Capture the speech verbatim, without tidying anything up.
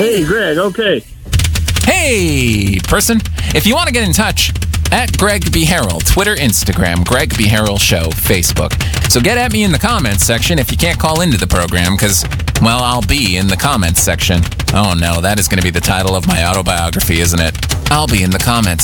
Hey, Greg, okay. Hey, person. If you want to get in touch, at Greg B. Harrell, Twitter, Instagram, Greg B. Harrell Show, Facebook. So get at me in the comments section if you can't call into the program, because, well, I'll be in the comments section. Oh no, that is going to be the title of my autobiography, isn't it? I'll be in the comments